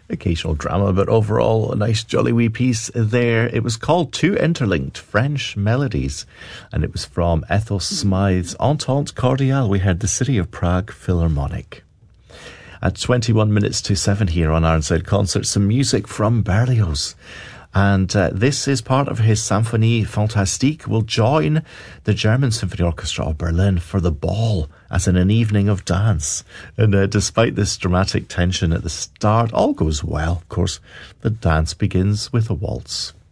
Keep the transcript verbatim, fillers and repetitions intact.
occasional drama, but overall a nice jolly wee piece there. It was called Two Interlinked French Melodies, and it was from Ethel Smythe's Entente Cordiale. We heard the City of Prague Philharmonic. At twenty-one minutes to seven here on Ironside Concert, some music from Berlioz. And uh, this is part of his Symphonie Fantastique. Will join the German Symphony Orchestra of Berlin for the ball, as in an evening of dance. And uh, despite this dramatic tension at the start, all goes well. Of course, the dance begins with a waltz.